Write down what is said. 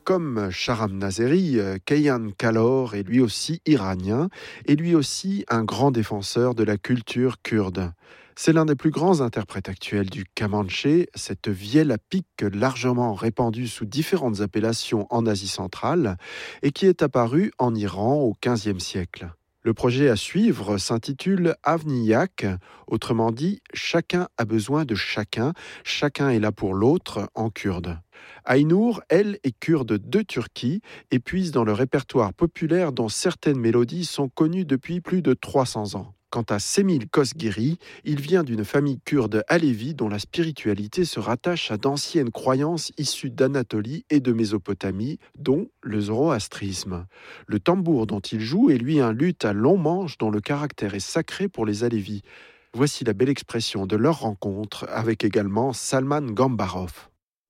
Comme Sharam Nazeri, Kayhan Kalor est lui aussi iranien et lui aussi un grand défenseur de la culture kurde. C'est l'un des plus grands interprètes actuels du kamanché, cette vielle à pic largement répandue sous différentes appellations en Asie centrale et qui est apparue en Iran au XVe siècle. Le projet à suivre s'intitule Avniyak, autrement dit « Chacun a besoin de chacun, chacun est là pour l'autre » en kurde. Aynur, elle, est kurde de Turquie et puise dans le répertoire populaire dont certaines mélodies sont connues depuis plus de 300 ans. Quant à Semil Kosgiri, il vient d'une famille kurde alévi dont la spiritualité se rattache à d'anciennes croyances issues d'Anatolie et de Mésopotamie, dont le zoroastrisme. Le tambour dont il joue est lui un luth à long manche dont le caractère est sacré pour les alévis. Voici la belle expression de leur rencontre avec également Salman Gambarov.